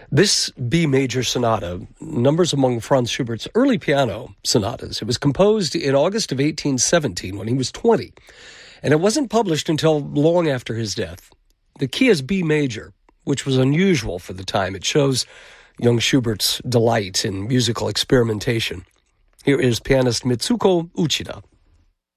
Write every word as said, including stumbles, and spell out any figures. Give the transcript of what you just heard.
This B major sonata numbers among Franz Schubert's early piano sonatas. It was composed in August of eighteen seventeen when he was twenty, and it wasn't published until long after his death. The key is B major, which was unusual for the time. It shows young Schubert's delight in musical experimentation. Here is pianist Mitsuko Uchida.